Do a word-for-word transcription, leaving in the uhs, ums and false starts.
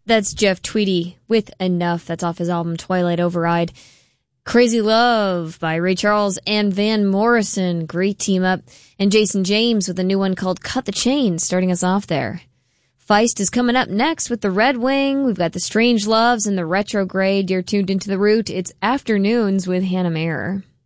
That's Jeff Tweedy with Enough. That's off his album Twilight Override. Crazy Love by Ray Charles and Van Morrison. Great team up. And Jason James with a new one called Cut the Chain, starting us off there. Feist is coming up next with the Red Wing. We've got the Strange Loves and the Retrograde. You're tuned into The Root. It's Afternoons with Hannah Mayer.